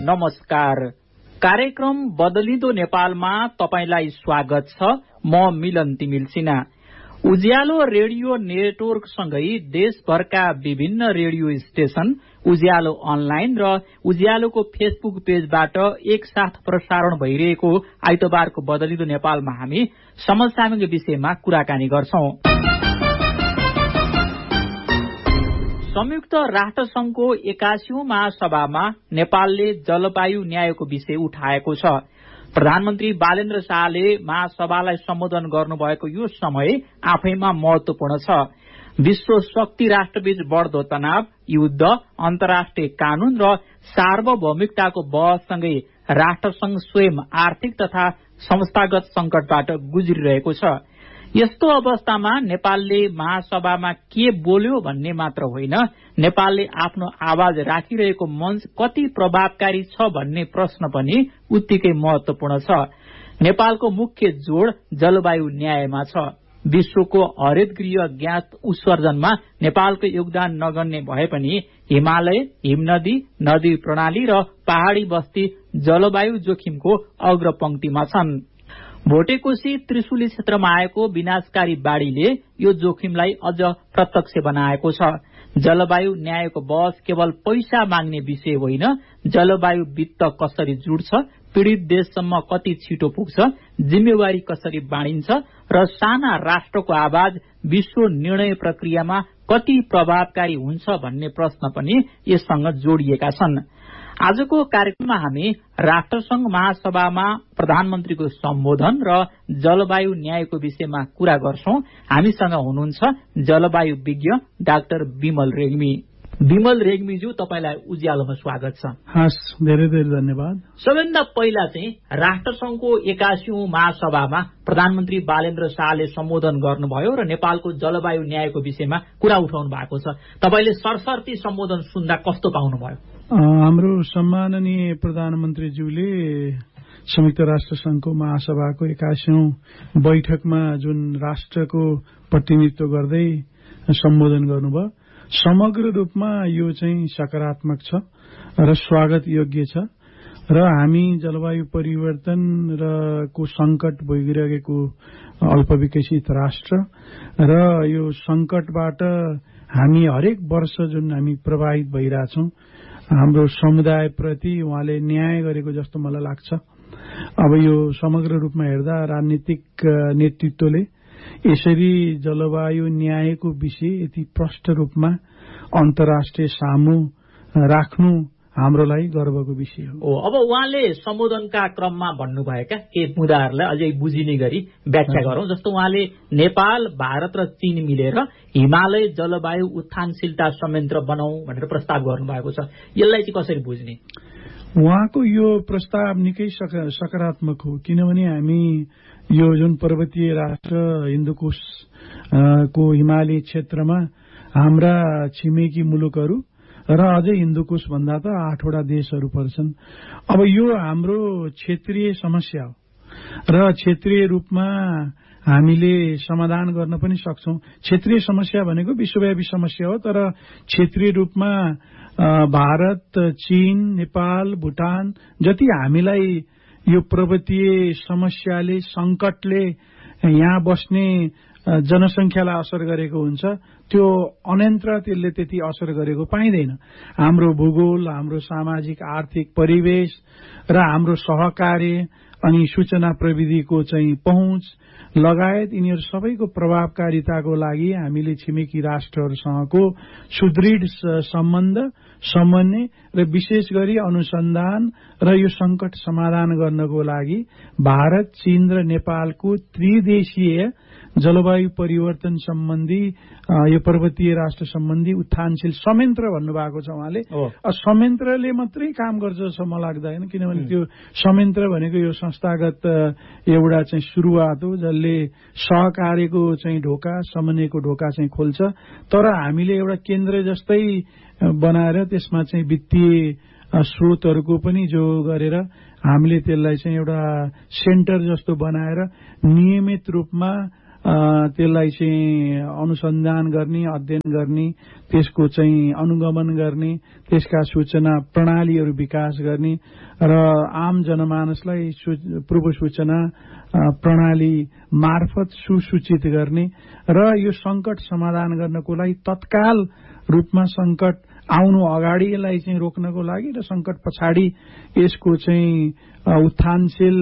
नमस्कार। कार्यक्रम बदलिँदो नेपालमा तपाईलाई स्वागत छ। म मिलन तिमिल सिन्हा। उज्यालो रेडियो नेटवर्कसँगै देशभरका विभिन्न रेडियो स्टेशन, उज्यालो अनलाइन र उज्यालोको फेसबुक पेजबाट एकसाथ प्रसारण भइरहेको आइतबारको बदलिँदो नेपालमा हामी समसामयिक विषयमा कुराकानी गर्छौं। संयुक्त राष्ट्र संघको 81औं महासभामा नेपालले जलवायु न्यायको विषय उठाएको छ। प्रधानमन्त्री बालेन्द्र शाहले महासभालाई सम्बोधन गर्नुभएको यो समय आफैमा महत्वपूर्ण छ। विश्व शक्ति राष्ट्रबीच बढ्दो तनाव, युद्ध, अन्तर्राष्ट्रिय कानून र सार्वभौमिकताको बहससँगै राष्ट्रसंघ स्वयं आर्थिक तथा संस्थागत संकटबाट गुज्रिरहेको छ। यस्तो अवस्थामा नेपालले महासभामा के बोल्यो भन्ने मात्र होइन, नेपालले आफ्नो आवाज राखिरहेको मञ्च कति प्रभावकारी छ भन्ने प्रश्न पनि उत्तिकै महत्वपूर्ण छ। नेपालको मुख्य जोड जलवायु न्यायमा छ। विश्वको हरित गृह ग्यास उत्सर्जनमा नेपालको योगदान नगर्ने भए पनि हिमालय, हिमनदी, नदी प्रणाली र पहाड़ी बस्ती जलवायु जोखिमको अग्रपंक्तिमा छन्। भोटेकोशी त्रिशुली क्षेत्रमा आएको विनाशकारी बाढ़ीले यो जोखिमलाई अझ प्रत्यक्ष बनाएको छ। जलवायु न्यायको बहस केवल पैसा माग्ने विषय होइन, जलवायु वित्त कसरी जुड्छ, पीड़ित देशसम्म कति छिटो पुग्छ, जिम्मेवारी कसरी बाँडिन्छ र साना राष्ट्रको आवाज विश्व निर्णय प्रक्रियामा कति प्रभावकारी हुन्छ भन्ने प्रश्न पनि यससँग जोडिएका छन्। आजको कार्यक्रममा हामी राष्ट्रसंघ महासभामा प्रधानमन्त्रीको सम्बोधन र जलवायु न्यायको विषयमा कुरा गर्छौं। हामीसँग हुनुहुन्छ जलवायु विज्ञ डाक्टर विमल रेग्मी। विमल रेग्मीज्यू, तपाईलाई उज्यालोमा स्वागत छ। हस्, धेरै धेरै धन्यवाद। सबैभन्दा पहिला चाहिँ राष्ट्रसंघको 81औं महासभामा प्रधानमन्त्री बालेन्द्र शाहले सम्बोधन गर्नुभयो र नेपालको जलवायु न्यायको विषयमा कुरा उठाउनु भएको छ। तपाईले सरसर्ती सम्बोधन सुन्दा कस्तो पाउनुभयो? हाम्रो सम्माननीय प्रधानमन्त्रीज्यूले संयुक्त राष्ट्र संघको महासभाको 81औं बैठकमा जुन राष्ट्रको प्रतिनिधित्व गर्दै सम्बोधन गर्नुभयो, समग्र रूपमा यो चाहिँ सकारात्मक छ र स्वागत योग्य छ र हामी जलवायु परिवर्तन र को संकट भोगिरहेको अल्पविकसित राष्ट्र र यो संकटबाट हामी हरेक वर्ष जुन हामी प्रभावित भइरहेछौं, हाम्रो समुदायप्रति उहाँले न्याय गरेको जस्तो मलाई लाग्छ। अब यो समग्र रूपमा हेर्दा राजनीतिक नेतृत्वले यसरी जलवायु न्यायको विषय यति प्रष्ट रूपमा अन्तर्राष्ट्रिय सामु राख्नु हाम्रो लागि गर्वको विषय हो। अब उहाँले सम्बोधनका क्रममा भन्नुभएका केही मुद्दाहरूलाई अझै बुझिने गरी व्याख्या गरौं। जस्तो उहाँले नेपाल, भारत र चीन मिलेर हिमालय जलवायु उत्थानशीलता संयन्त्र बनाऊ भनेर प्रस्ताव गर्नुभएको छ। यसलाई चाहिँ कसरी बुझ्ने? उहाँको यो प्रस्ताव निकै सकारात्मक हो, किनभने हामी यो जुन पर्वतीय राष्ट्र हिन्दुकुश को हिमाली क्षेत्रमा हाम्रा छिमेकी मुलुकहरू र अझै हिन्दुकुश भन्दा त 8वटा देशहरू पर्छन्। अब यो हाम्रो क्षेत्रीय समस्या हो र क्षेत्रीय रूपमा हामीले समाधान गर्न पनि सक्छौं। क्षेत्रीय समस्या भनेको विश्वव्यापी समस्या हो, तर क्षेत्रीय रूपमा भारत, चीन, नेपाल, भुटान जति हामीलाई यो पर्वतीय समस्याले, संकटले यहाँ बस्ने जनसंख्यालाई असर गरेको हुन्छ, त्यो अन्यन्त्र त्यसले त्यति असर गरेको पाइँदैन। हाम्रो भूगोल, हाम्रो सामाजिक आर्थिक परिवेश र हाम्रो सहकार्य अनि सूचना प्रविधिको चाहिँ पहुँच लगायत यिनीहरू सबैको प्रभावकारिताको लागि हामीले छिमेकी राष्ट्रहरूसँगको सुदृढ सम्बन्ध, समन्वय र विशेष गरी अनुसन्धान र यो संकट समाधान गर्नको लागि भारत, चीन र नेपालको त्रिदेशीय जलवायु परिवर्तन सम्बन्धी यो पर्वतीय राष्ट्र सम्बन्धी उत्थानशील संयन्त्र भन्नुभएको छ उहाँले। संयन्त्रले मात्रै काम गर्छ जस्तो मलाई लाग्दैन, किनभने त्यो संयन्त्र भनेको यो संस्थागत एउटा चाहिँ सुरुवात हो जसले सहकार्यको चाहिँ ढोका, समन्वयको ढोका चाहिँ खोल्छ। तर हामीले एउटा केन्द्र जस्तै बनाएर त्यसमा चाहिँ वित्तीय स्रोतहरूको पनि जो गरेर हामीले त्यसलाई चाहिँ एउटा सेन्टर जस्तो बनाएर नियमित रूपमा त्यसलाई चाहिँ अनुसन्धान गर्ने, अध्ययन गर्ने, त्यसको चाहिँ अनुगमन गर्ने, त्यसका सूचना प्रणालीहरू विकास गर्ने र आम जनमानसलाई पूर्व सूचना प्रणाली मार्फत सुसूचित गर्ने र यो संकट समाधान गर्नको लागि तत्काल रूपमा संकट आउनु अगाडि यसलाई चाहिँ रोक्नको लागि र संकट पछाडि यसको चाहिँ उत्थानशील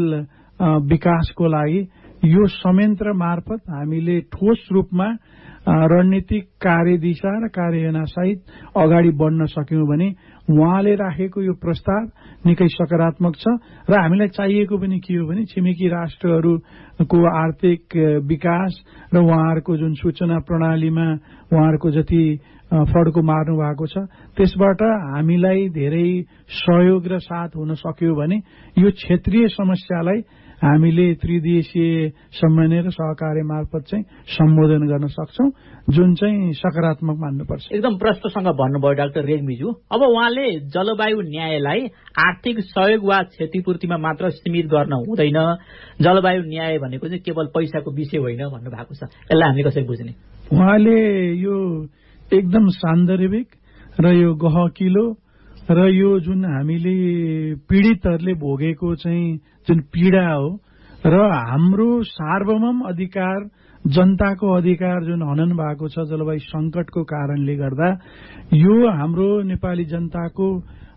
विकासको लागि यो संयन्त्र मार्फत हामीले ठोस रूपमा रणनीतिक कार्यदिशा र कार्ययोजना सहित अगाडि बढ्न सक्यौं भने उहाँले राखेको यो प्रस्ताव निकै सकारात्मक छ र हामीलाई चाहिएको पनि के हो भने छिमेकी राष्ट्रहरूको आर्थिक विकास र उहाँहरूको जुन सूचना प्रणालीमा उहाँहरूको जति फड्को मार्नु भएको छ त्यसबाट हामीलाई धेरै सहयोग र साथ हुन सक्यो भने यो क्षेत्रीय समस्यालाई हामीले त्रिदेशीय समन्वय र सहकार्य मार्फत चाहिँ सम्बोधन गर्न सक्छौं जुन चाहिँ सकारात्मक मान्नुपर्छ। एकदम प्रश्नसँग भन्नुभयो डाक्टर रेग्मीज्यू। अब उहाँले जलवायु न्यायलाई आर्थिक सहयोग वा क्षतिपूर्तिमा मात्र सीमित गर्न हुँदैन, जलवायु न्याय भनेको चाहिँ केवल पैसाको विषय होइन भन्नु भएको छ, यसलाई हामीले कसरी बुझ्ने? उहाँले यो एकदम सान्दर्भिक र यो गहकिलो र यो जुन हामीले पीडितहरूले भोगेको चाहिँ जुन पीडा हो र हाम्रो सार्वभौम अधिकार, जनताको अधिकार जुन हनन भएको छ जलवायु संकटको कारणले गर्दा, यो हाम्रो नेपाली जनताको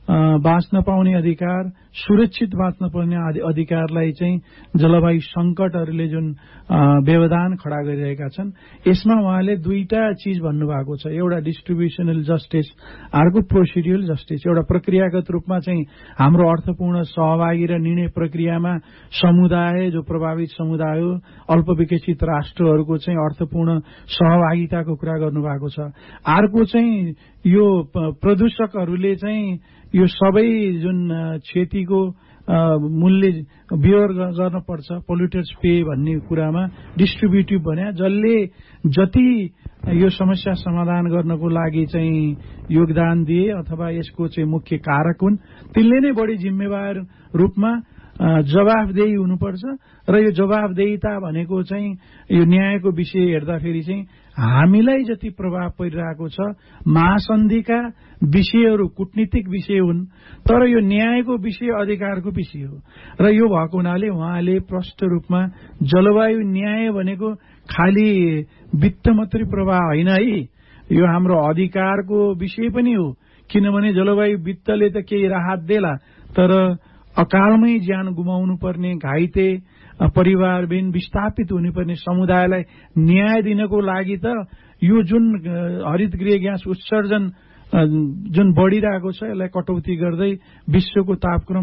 बाँच्न पाउने अधिकार, सुरक्षित बाँच्न पाउने अधिकारलाई चाहिँ जलवायु संकटहरूले जुन व्यवधान खडा गरिरहेका छन्, यसमा उहाँले दुईटा चीज भन्नुभएको छ। एउटा डिस्ट्रिब्युसनल जस्टिस, अर्को प्रोसिड्युरल जस्टिस। एउटा प्रक्रियागत रूपमा चाहिँ हाम्रो अर्थपूर्ण सहभागी र निर्णय प्रक्रियामा समुदाय, जो प्रभावित समुदाय हो, अल्पविकसित राष्ट्रहरूको चाहिँ अर्थपूर्ण सहभागिताको कुरा गर्नुभएको छ। अर्को चाहिँ यो प्रदूषकहरूले चाहिँ यो सबै जुन क्षतिको मूल्य बियर गर्न पर्छ, पोल्युटर्स पे भन्ने कुरामा डिस्ट्रिब्युटिभ भने जसले जति यो समस्या समाधान गर्नको लागि चाहिँ योगदान दिए अथवा यसको चाहिँ मुख्य कारक हुन्, तिनले नै बढी जिम्मेवार रूपमा जवाफदेही हुनुपर्छ। र यो जवाफदेहिता भनेको चाहिँ यो न्यायको विषय हेर्दाखेरि चाहिँ हामीलाई जति प्रभाव परिरहेको छ, महासन्धिका विषयहरू कूटनीतिक विषय हुन्, तर यो न्यायको विषय अधिकारको विषय हो। र यो भएको हुनाले उहाँले प्रष्ट रूपमा जलवायु न्याय भनेको खालि वित्त मात्रै प्रवाह होइन है, यो हाम्रो अधिकारको विषय पनि हो। किनभने जलवायु वित्तले त केही राहत देला, तर अकालमै ज्यान गुमाउनु पर्ने, घाइते परिवारबिन विस्थापित हुनुपर्ने समुदायलाई न्याय दिनको लागि त यो जुन हरितगृह ग्यास उत्सर्जन जुन बढ़िरहेको छ, यसलाई कटौती गर्दै विश्वको तापक्रम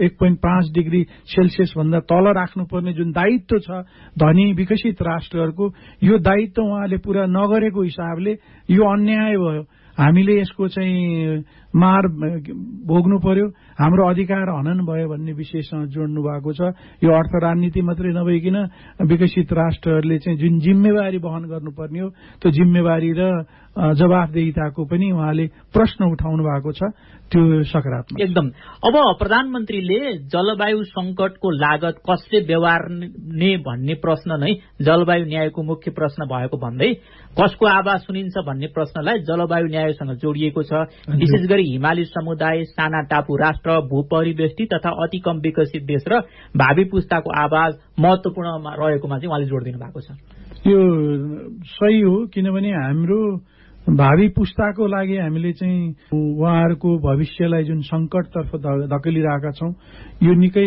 1.5 डिग्री सेल्सियस भन्दा तल राख्नुपर्ने जुन दायित्व छ धनी विकसित राष्ट्रहरूको, यो दायित्व उहाँले पूरा नगरेको हिसाबले यो अन्याय भयो। हामीले यसको चाहिँ मार भोग्नु पर्यो, हाम्रो अधिकार हनन भयो भन्ने विषयसँग जोड्नु भएको छ। यो अर्थ राजनीति मात्रै नभइकन विकसित राष्ट्रहरूले चाहिँ जुन जिम्मेवारी वहन गर्नुपर्ने हो, त्यो जिम्मेवारी र जवाफदेहिताको पनि उहाँले प्रश्न उठाउनु भएको छ, त्यो सकारात्मक एकदम। अब प्रधानमन्त्रीले जलवायु संकटको लागत कसले बेहोर्ने भन्ने प्रश्न नै जलवायु न्यायको मुख्य प्रश्न भएको भन्दै कसको आवाज सुनिन्छ भन्ने प्रश्नलाई जलवायु न्यायसँग जोडिएको छ। विशेष गरी हिमाली समुदाय, साना टापु राष्ट्र, भूपरिवेष्टित तथा अति कम विकसित देश र भावी पुस्ताको आवाज महत्वपूर्ण रहेकोमा चाहिँ उहाँले जोड दिनु भएको छ। यो सही हो, किनभने हाम्रो भावी पुस्ताको लागि हामीले चाहिँ उहाँहरूको भविष्यलाई जुन संकटतर्फ धकेलिरहेका छौं, यो निकै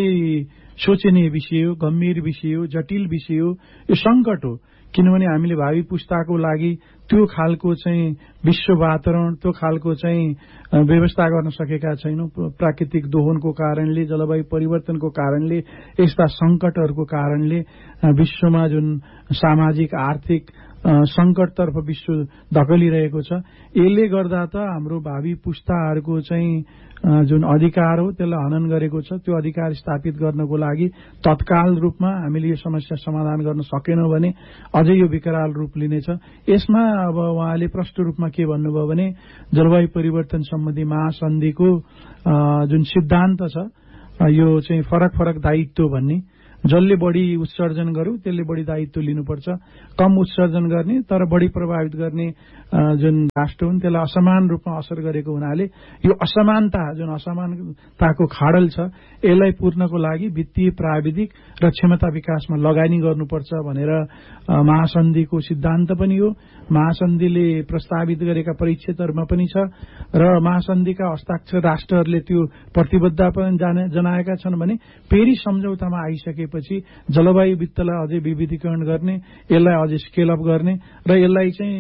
सोचनीय विषय हो, गम्भीर विषय हो, जटिल विषय हो, यो संकट हो। किनभने हामीले भावी पुस्ताको लागि त्यो खालको चाहिँ विश्व वातावरण, त्यो खालको चाहिँ व्यवस्था गर्न सकेका छैनौं। प्राकृतिक दोहनको कारणले, जलवायु परिवर्तनको कारणले, यस्ता संकटहरूको कारणले विश्वमा जुन सामाजिक आर्थिक संकटतर्फ विश्व धकलिरहेको छ। यसले गर्दा त हाम्रो भावी पुस्ताहरूको चाहिँ जुन अधिकार हो त्यसलाई हनन गरेको छ। त्यो अधिकार स्थापित गर्नको लागि तत्काल रूपमा हामीले यो समस्या समाधान गर्न सकेनौं भने अझै यो विकराल रूप लिनेछ। यसमा अब उहाँले प्रष्ट रूपमा के भन्नुभयो भने जलवायु परिवर्तन सम्बन्धी महासन्धिको जुन सिद्धान्त छ, यो चाहिँ फरक फरक दायित्व भन्ने जसले बढी उत्सर्जन गर्यो त्यसले बढी दायित्व लिनुपर्छ। कम उत्सर्जन गर्ने तर बढी प्रभावित गर्ने जुन राष्ट्र हुन् त्यसलाई असमान रूपमा असर गरेको हुनाले यो असमानता जुन असमानताको खाडल छ यसलाई पूर्णको लागि वित्तीय प्राविधिक र क्षमता विकासमा लगानी गर्नुपर्छ भनेर महासन्धिको सिद्धान्त पनि हो। महासन्धिले प्रस्तावित गरेका परिच्छेदहरूमा पनि छ र महासन्धिका हस्ताक्षर राष्ट्रहरूले त्यो प्रतिबद्धता पनि जनाएका छन् भने पेरिस सम्झौतामा आइसकेपछि जलवायु वित्तलाई अझै विविधीकरण गर्ने, यसलाई अझै स्केल अप गर्ने र यसलाई चाहिँ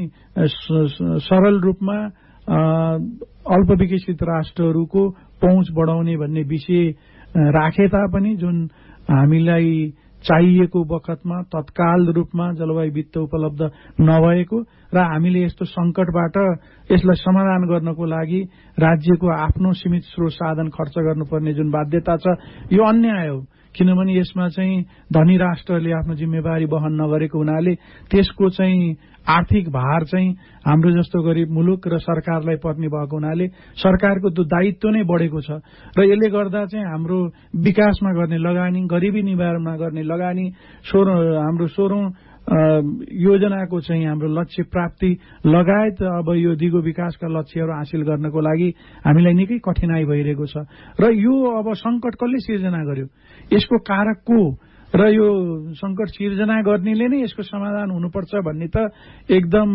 सरल रूपमा अल्प विकसित राष्ट्रहरूको पहुँच बढाउने भन्ने विषय राखे तापनि जुन हामीलाई चाहिएको बखतमा तत्काल रूपमा जलवायु वित्त उपलब्ध नभएको र हामीले यस्तो संकटबाट यसलाई समाधान गर्नको लागि राज्यको आफ्नो सीमित स्रोत साधन खर्च गर्नुपर्ने जुन बाध्यता छ यो अन्याय हो। किनभने यसमा चाहिँ धनी राष्ट्रले आफ्नो जिम्मेवारी वहन नगरेको हुनाले त्यसको चाहिँ आर्थिक भार चाहिँ हाम्रो जस्तो गरिब मुलुक र सरकारलाई पर्ने भएको हुनाले सरकारको त्यो दायित्व नै बढेको छ र यसले गर्दा चाहिँ हाम्रो विकासमा गर्ने लगानी, गरिबी निवारणमा गर्ने लगानी, हाम्रो 16औं योजनाको चाहिँ हाम्रो लक्ष्य प्राप्ति लगायत अब यो दिगो विकासका लक्ष्यहरू हासिल गर्नको लागि हामीलाई निकै कठिनाई भइरहेको छ र यो अब संकट कसले सिर्जना गर्यो, यसको कारक को र यो संकट सिर्जना गर्नेले नै यसको समाधान हुनुपर्छ भन्ने त एकदम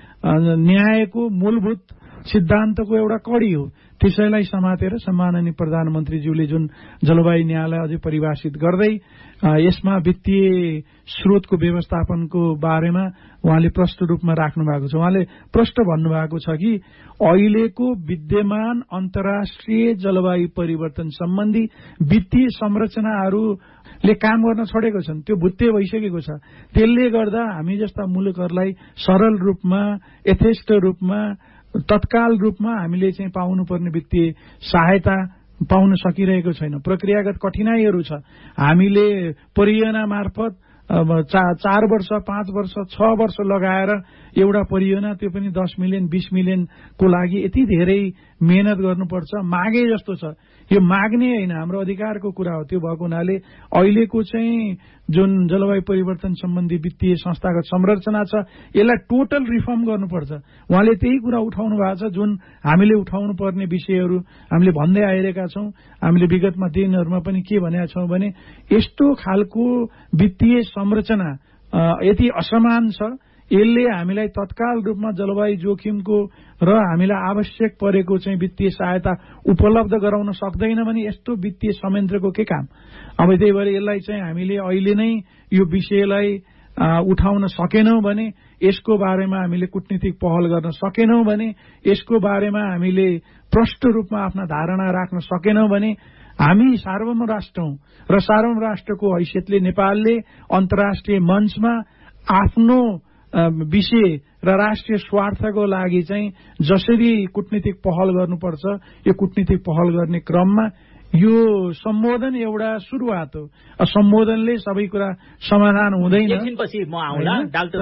न्यायको मूलभूत सिद्धान्तको एउटा कडी हो। त्यसैलाई समातेर सम्माननीय प्रधानमन्त्रीज्यूले जुन जलवायु न्यायलाई अझै परिभाषित गर्दै यसमा वित्तीय स्रोतको व्यवस्थापनको बारेमा उहाँले प्रष्ट रूपमा राख्नु भएको छ। उहाँले प्रष्ट भन्नुभएको छ कि अहिलेको विद्यमान अन्तर्राष्ट्रिय जलवायु परिवर्तन सम्बन्धी वित्तीय संरचनाहरूले काम गर्न छोडेको छन्, त्यो भुत्ते भइसकेको छ। त्यसले गर्दा हामी जस्ता मुलुकहरूलाई सरल रूपमा, यथेष्ट रूपमा, तत्काल रूपमा हामीले चाहिँ पाउनुपर्ने वित्तीय सहायता पाउन सकिरहेको छैन। प्रक्रियागत कठिनाईहरू छ। हामीले परियोजना मार्फत 4 वर्ष, 5 वर्ष, 6 वर्ष लगाएर एउटा परियोजना, त्यो पनि 10 मिलियन 20 मिलियनको लागि यति धेरै मेहनत गर्नुपर्छ। मागे जस्तो छ, यो माग्ने होइन, हाम्रो अधिकारको कुरा हो। त्यो भएको हुनाले अहिलेको चाहिँ जुन जलवायु परिवर्तन सम्बन्धी वित्तीय संस्थागत संरचना छ यसलाई टोटल रिफर्म गर्नुपर्छ। उहाँले त्यही कुरा उठाउनु भएको छ जुन हामीले उठाउनु पर्ने विषयहरू हामीले भन्दै आइरहेका छौं। हामीले विगतमा दिनहरूमा पनि के भनेका छौं भने यस्तो खालको वित्तीय संरचना यति असमान छ, यसले हामीलाई तत्काल रूपमा जलवायु जोखिमको र हामीलाई आवश्यक परेको चाहिँ वित्तीय सहायता उपलब्ध गराउन सक्दैन भने यस्तो वित्तीय संयन्त्रको के काम। अब त्यही भएर यसलाई चाहिँ हामीले अहिले नै यो विषयलाई उठाउन सकेनौं भने, यसको बारेमा हामीले कूटनीतिक पहल गर्न सकेनौं भने, यसको बारेमा हामीले प्रष्ट रूपमा आफ्ना धारणा राख्न सकेनौं भने हामी सार्वभौम राष्ट्र हौं र सार्वभौम राष्ट्रको हैसियतले नेपालले अन्तर्राष्ट्रिय मञ्चमा आफ्नो विषय र राष्ट्रिय स्वार्थको लागि चाहिँ जसरी कूटनीतिक पहल गर्नुपर्छ यो कूटनीतिक पहल गर्ने क्रममा यो सम्बोधन एउटा सुरुवात हो। सम्बोधनले सबै कुरा समाधान हुँदैन। एकछिनपछि म आउँला डाक्टर,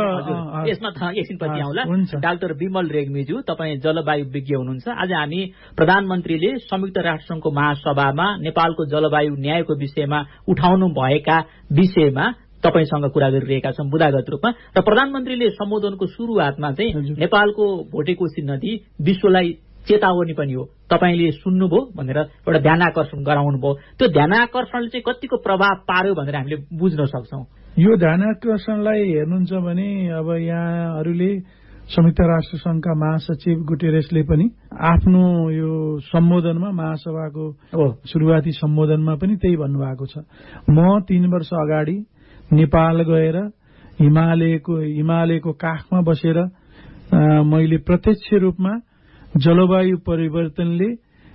यसमा एकछिनपछि आउँला। डाक्टर विमल रेग्मीज्यू, तपाईँ जलवायु विज्ञ हुनुहुन्छ। आज हामी प्रधानमन्त्रीले संयुक्त राष्ट्रसङ्घको महासभामा नेपालको जलवायु न्यायको विषयमा उठाउनु भएका विषयमा तपाईसँग कुरा गरिरहेका छौं बुदागत रूपमा। र प्रधानमन्त्रीले सम्बोधनको सुरुवातमा चाहिँ नेपालको भोटेकोशी नदी विश्वलाई चेतावनी पनि हो, तपाईले सुन्नुभयो भनेर एउटा ध्यानाकर्षण गराउनु भयो। त्यो ध्यानाकर्षणले चाहिँ कतिको प्रभाव पार्यो भनेर हामीले बुझ्न सक्छौं। यो ध्यानाकर्षणलाई हेर्नुहुन्छ भने अब यहाँहरूले संयुक्त राष्ट्र संघका महासचिव गुटेरेसले पनि आफ्नो यो सम्बोधनमा, महासभाको सुरुवाती सम्बोधनमा पनि त्यही भन्नुभएको छ। म 3 वर्ष अगाडि नेपाल गएर हिमालयको काखमा बसेर मैले प्रत्यक्ष रूपमा जलवायु परिवर्तनले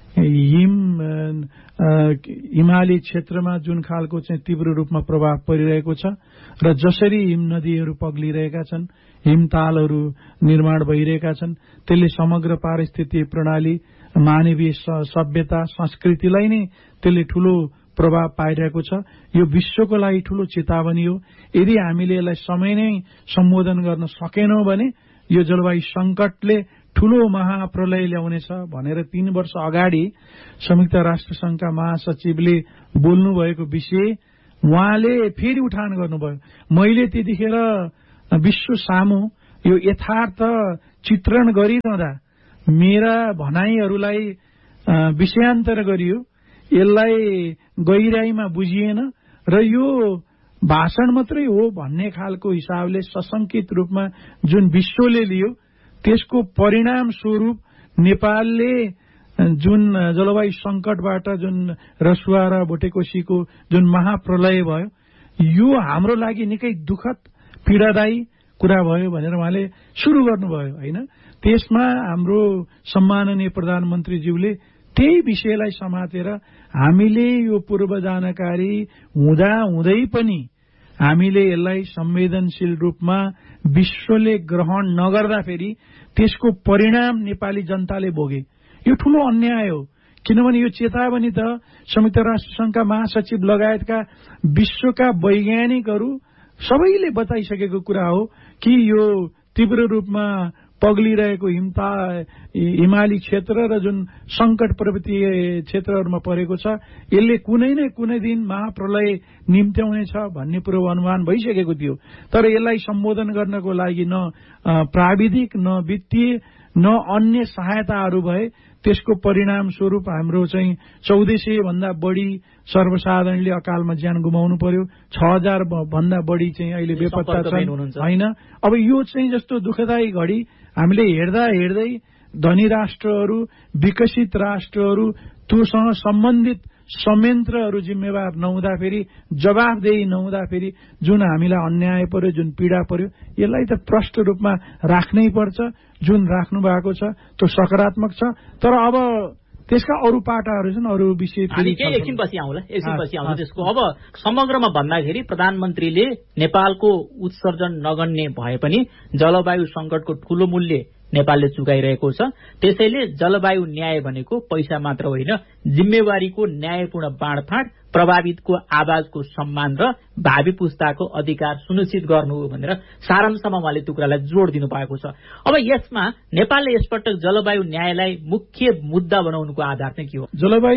हिमाली क्षेत्रमा जुन खालको चाहिँ तीव्र रूपमा प्रभाव परिरहेको छ र जसरी हिम नदीहरू पग्लिरहेका छन्, हिमतालहरू निर्माण भइरहेका छन्, त्यसले समग्र पारिस्थितिक प्रणाली, मानवीय सभ्यता, संस्कृतिलाई नै त्यसले ठूलो प्रभाव पाइरहेको छ। यो विश्वको लागि ठूलो चेतावनी हो। यदि हामीले यसलाई समय नै सम्बोधन गर्न सकेनौं भने यो जलवायु संकटले ठूलो महाप्रलय ल्याउनेछ भनेर 3 वर्ष अगाडि संयुक्त राष्ट्र संघका महासचिवले बोल्नु भएको विषय उहाँले फेरि उठान गर्नुभयो। मैले त्यतिखेर विश्व सामु यो यथार्थ चित्रण गरिरहँदा मेरा भनाइहरूलाई विषयान्तर गरियो, यसलाई गहिराईमा बुझिएन र यो भाषण मात्रै हो भन्ने खालको हिसाबले सशंकित रूपमा जुन विश्वले लियो, त्यसको परिणाम स्वरूप नेपालले जुन जलवायु संकटबाट जुन रसुवा र भोटेकोसीको जुन महाप्रलय भयो, यो हाम्रो लागि निकै दुःखद पीडादायी कुरा भयो भनेर उहाँले सुरु गर्नुभयो होइन। त्यसमा हाम्रो सम्माननीय प्रधानमन्त्रीज्यूले त्यही विषयलाई समातेर हामीले यो पूर्व जानकारी हुँदा हुँदै पनि हामीले यसलाई संवेदनशील रूपमा विश्वले ग्रहण नगर्दाखेरि त्यसको परिणाम नेपाली जनताले भोगे। यो ठूलो अन्याय हो, किनभने यो चेतावनी त संयुक्त राष्ट्रसंघका महासचिव लगायतका विश्वका वैज्ञानिकहरू सबैले बताइसकेको कुरा हो कि यो तीव्र रूपमा पग्लिरहेको हिमाली क्षेत्र र जुन संकट पर्वतीय क्षेत्रहरूमा परेको छ, यसले कुनै न कुनै दिन महाप्रलय निम्त्याउनेछ भन्ने पूर्वानुमान भइसकेको थियो। तर यसलाई सम्बोधन गर्नको लागि न प्राविधिक, न वित्तीय, न अन्य सहायताहरू भए। त्यसको परिणाम स्वरूप हाम्रो चाहिँ 1400 भन्दा बढी सर्वसाधारणले अकालमा ज्यान गुमाउनु पर्यो, 6000 भन्दा बढी चाहिँ अहिले बेपत्ता छन् होइन। अब यो चाहिँ जस्तो दुःखदायी घडी हामीले हेर्दा हेर्दै धनी राष्ट्रहरू, विकसित राष्ट्रहरू, त्योसँग सम्बन्धित संयन्त्रहरू जिम्मेवार नहुँदाखेरि, जवाफदेही नहुँदाखेरि जुन हामीलाई अन्याय पर्यो, जुन पीडा पर्यो, यसलाई त प्रष्ट रूपमा राख्नै पर्छ। जुन राख्नु भएको छ त्यो सकारात्मक छ, तर अब त्यसका अरू पाटाहरू छन्, अरू विषय एकछिनपछि आउँला त्यसको। अब समग्रमा भन्दाखेरि प्रधानमन्त्रीले नेपालको उत्सर्जन नगर्ने भए पनि जलवायु संकटको ठूलो मूल्य नेपालले चुकाइरहेको छ। त्यसैले जलवायु न्याय भनेको पैसा मात्र होइन, जिम्मेवारीको न्यायपूर्ण बाँडफाँड, प्रभावितको आवाजको सम्मान र भावी पुस्ताको अधिकार सुनिश्चित गर्नु हो भनेर सारांशमा उहाँले त्यो कुरालाई जोड दिनु भएको छ। अब यसमा नेपालले यसपटक जलवायु न्यायलाई मुख्य मुद्दा बनाउनुको आधार चाहिँ के हो?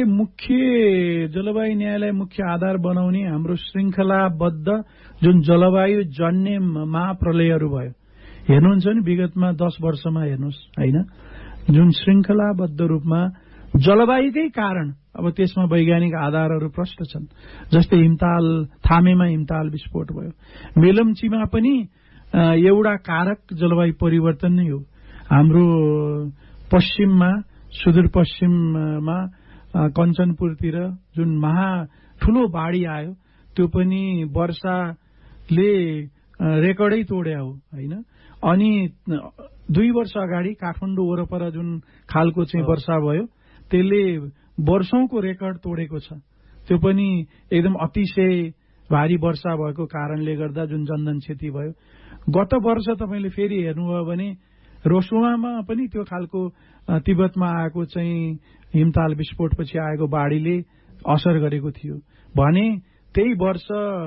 जलवायु न्यायलाई मुख्य आधार बनाउने हाम्रो श्रृङ्खलाबद्ध जुन जलवायु जन्य महाप्रलयहरू भयो, हेर्नुहुन्छ नि विगतमा 10 वर्षमा हेर्नुहोस् होइन, जुन श्रृङ्खलाबद्ध रूपमा जलवायुकै कारण, अब त्यसमा वैज्ञानिक आधारहरू प्रष्ट छन्। जस्तै थामेमा हिमताल विस्फोट भयो, मेलम्चीमा पनि एउटा कारक जलवायु परिवर्तन नै हो। हाम्रो पश्चिममा, सुदूरपश्चिममा कञ्चनपुरतिर जुन ठूलो बाढी आयो, त्यो पनि वर्षाले रेकर्डै तोड्या हो होइन। अनि 2 वर्ष अगाडि काठमाडौँ वरपर जुन खालको चाहिँ वर्षा भयो, त्यसले वर्षौंको रेकर्ड तोडेको छ। त्यो पनि एकदम अतिशय भारी वर्षा भएको कारणले गर्दा जुन जनधन क्षति भयो। गत वर्ष तपाईँले फेरि हेर्नुभयो भने रोसुवामा पनि त्यो खालको तिब्बतमा आएको चाहिँ हिमताल विस्फोटपछि आएको बाढीले असर गरेको थियो भने, त्यही वर्ष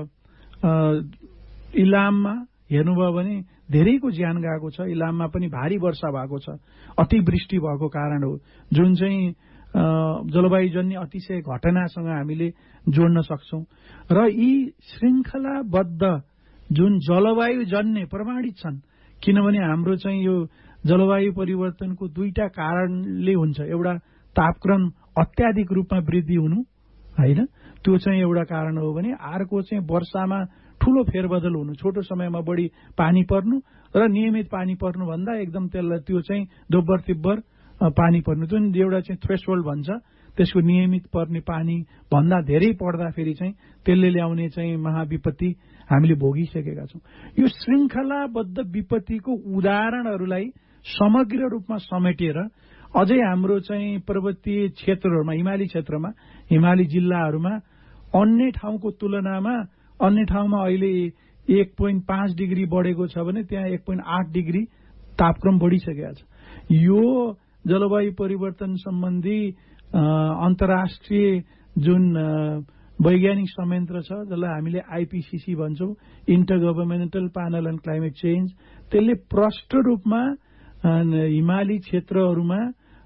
इलाममा हेर्नुभयो भने धेरैको ज्यान गएको छ। इलाममा पनि भारी वर्षा भएको छ, अतिवृष्टि भएको कारण हो, जुन चाहिँ जलवायुजन्य अतिशय घटनासँग हामीले जोड्न सक्छौं। र यी श्रृङ्खलाबद्ध जुन जलवायुजन्य प्रमाणित छन्, किनभने हाम्रो चाहिँ यो जलवायु परिवर्तनको 2टा कारणले हुन्छ। एउटा तापक्रम अत्याधिक रूपमा वृद्धि हुनु होइन, त्यो चाहिँ एउटा कारण हो भने अर्को चाहिँ वर्षामा ठूलो फेरबदल हुनु, छोटो समयमा बढी पानी पर्नु र नियमित पानी पर्नु भन्दा एकदम त्यो चाहिँ दोब्बर तिब्बर पानी पर्नु, जुन एउटा चाहिँ थ्रेसहोल्ड भन्छ, त्यसको नियमित पर्ने पानी भन्दा धेरै पर्दाखेरि चाहिँ त्यसले ल्याउने चाहिँ महाविपत्ति हामीले भोगिसकेका छौं। यो श्रृङ्खलाबद्ध विपत्तिको उदाहरणहरूलाई समग्र रूपमा समेटेर अझै हाम्रो चाहिँ पर्वतीय क्षेत्रहरूमा, हिमाली क्षेत्रमा, हिमाली जिल्लाहरूमा अन्य ठाउँको तुलनामा अन्य ठाउँमा अहिले 1.5 डिग्री बढेको छ भने त्यहाँ 1.8 डिग्री तापक्रम बढिसकेको छ। यो जलवायु परिवर्तन सम्बन्धी अन्तर्राष्ट्रिय जुन वैज्ञानिक संयन्त्र छ, जसलाई हामीले IPCC भन्छौं, enter governmental panel on climate change, त्यसले प्रष्ट रूपमा हिमाली क्षेत्रहरूमा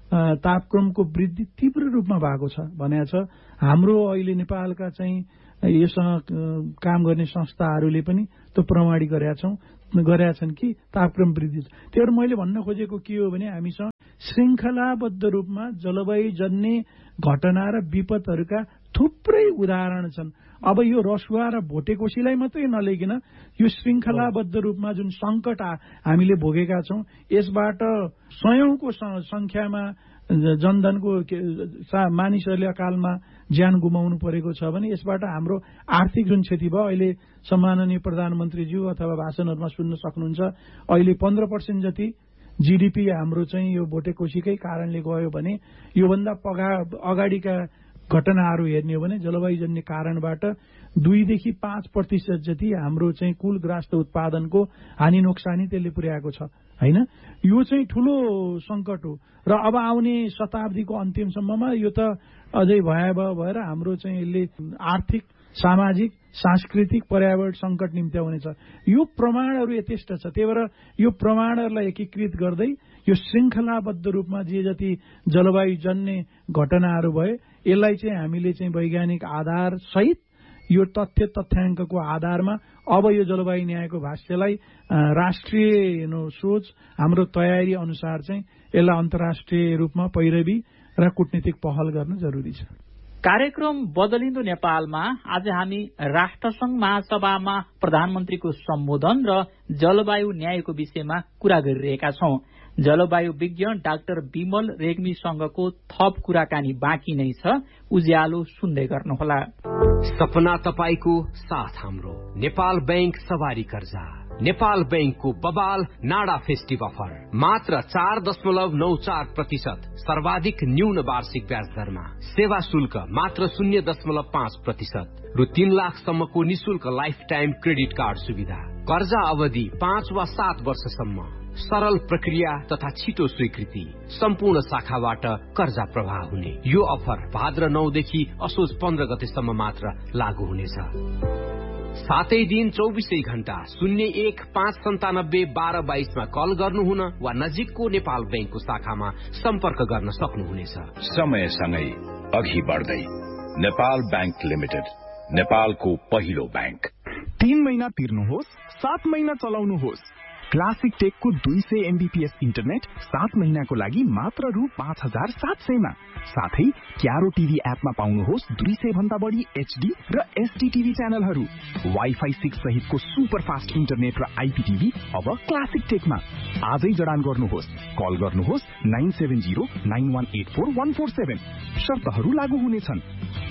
तापक्रमको वृद्धि तीव्र रूपमा भएको छ भनेको छ। हाम्रो अहिले नेपालका चाहिँ यससँग काम गर्ने संस्थाहरूले पनि त्यो प्रमाणित गरेका छन् कि तापक्रम वृद्धि छ। त्यही मैले भन्न खोजेको के हो भने हामीसँग श्रृङ्खलाबद्ध रूपमा जलवायुजन्य घटना र विपदहरूका थुप्रै उदाहरण छन्। अब यो रसुवा र भोटेकोसीलाई मात्रै नलिकन यो श्रृङ्खलाबद्ध रूपमा जुन सङ्कट हामीले भोगेका छौँ यसबाट सयौंको संख्यामा जनधनको मानिसहरूले अकालमा ज्यान गुमाउनु परेको छ भने यसबाट हाम्रो आर्थिक जुन क्षति भयो अहिले सम्माननीय प्रधानमन्त्रीज्यू अथवा भाषणहरूमा सुन्न सक्नुहुन्छ। अहिले 15% जति जीडीपी हाम्रो चाहिँ यो भोटेकोसीकै कारणले गयो भने योभन्दा अगाडिका घटनाहरू हेर्ने हो भने जलवायुजन्य कारणबाट 2 देखि 5% जति हाम्रो चाहिँ कुल ग्रास्त उत्पादनको हानि नोक्सानी त्यसले पुर्याएको छ हैन। यो चाहिँ ठूलो संकट हो र अब आउने शताब्दीको अन्तिमसम्ममा यो त अझै भयावह भएर हाम्रो चाहिँ यसले आर्थिक सामाजिक सांस्कृतिक पर्यावरण संकट निम्त्याउनेछ। यो प्रमाणहरू यथेष्ट छ। त्यही भएर यो प्रमाणहरूलाई एकीकृत गर्दै यो श्रृङ्खलाबद्ध रूपमा जे जति जलवायुजन्य घटनाहरू भए यसलाई चाहिँ हामीले चाहिँ वैज्ञानिक आधार सहित यो तथ्याङ्कको आधारमा अब यो जलवायु न्यायको भाष्यलाई राष्ट्रिय सोच हाम्रो तयारी अनुसार चाहिँ यसलाई अन्तर्राष्ट्रिय रूपमा पैरवी र कूटनीतिक पहल गर्न जरुरी छ। कार्यक्रम बदलिँदो नेपालमा आज हामी राष्ट्रसंघ महासभामा प्रधानमन्त्रीको सम्बोधन र जलवायु न्यायको विषयमा कुरा गरिरहेका छौं। जलवायु विज्ञ डाक्टर विमल रेग्मीसँगको थप कुराकानी बाँकी नै छ। उज्यालो सुन्दै गर्नुहोला। सपना तपाईको साथ हाम्रो नेपाल बैंक सवारी कर्जा नेपाल बैंकको बबाल नाडा फेस्टिभ अफर मात्र 4.94% सर्वाधिक न्यून वार्षिक ब्याज दरमा सेवा शुल्क मात्र 0.5% रु 3 लाखसम्मको निशुल्क लाइफ टाइम क्रेडिट कार्ड सुविधा कर्जा अवधि 5 वा 7 वर्षसम्म सरल प्रक्रिया तथा छिटो स्वीकृति सम्पूर्ण शाखाबाट कर्जा प्रवाह हुने यो अफर भाद्र 9 देखि असोज 15 गतेसम्म मात्र लागू हुनेछ। सातै दिन 24 घण्टा 01-597-1222 मा कल गर्नुहुन वा नजिकको नेपाल बैंकको शाखामा सम्पर्क गर्न सक्नुहुनेछ। समयसँगै अघि बढ्दै नेपाल बैंक लिमिटेड नेपालको पहिलो बैंक। 3 महिना तिर्नुहोस् 7 महिना चलाउनुहोस्। क्लासिक टेकको 200 MBPS इन्टरनेट 7 महिनाको लागि मात्र रु 5700 मा। साथै क्यारो टिभी एपमा पाउनुहोस् 200 भन्दा बढी HD र SD टिभी च्यानलहरू। वाइफाई 6 सहितको सुपर फास्ट इन्टरनेट र IPTV अब क्लासिक टेकमा। आजै जडान गर्नुहोस्। कल गर्नुहोस् 9709184147। शर्तहरू लागू हुनेछन्।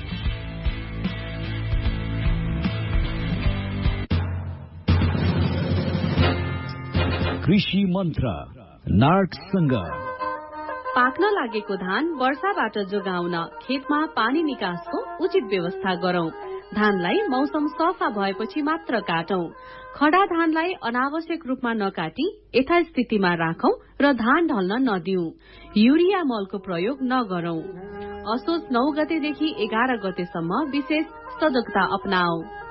कृषि मन्त्र नार्कसँग पाक्न लागेको धान वर्षाबाट जोगाउन खेतमा पानी निकासको उचित व्यवस्था गरौं। धानलाई मौसम सफा भएपछि मात्र काटौं। खडा धानलाई अनावश्यक रूपमा नकाटी यथास्थितिमा राखौं र धान ढल्न नदिऊ। युरिया मलको प्रयोग नगरौं। असोज 9 गतेदेखि 11 गतेसम्म विशेष सजगता अपनाऊ।